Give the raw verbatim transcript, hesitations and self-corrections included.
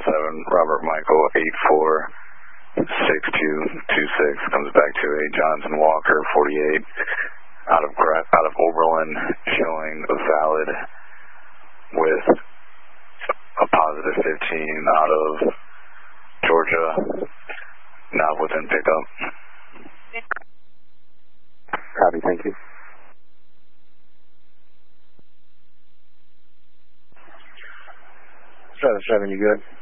seven, Robert Michael eight four six two two six comes back to a Johnson Walker forty-eight out of out of Oberlin, showing valid with a positive fifteen out of Georgia, not within pickup. Copy, thank you. seven seven, you good?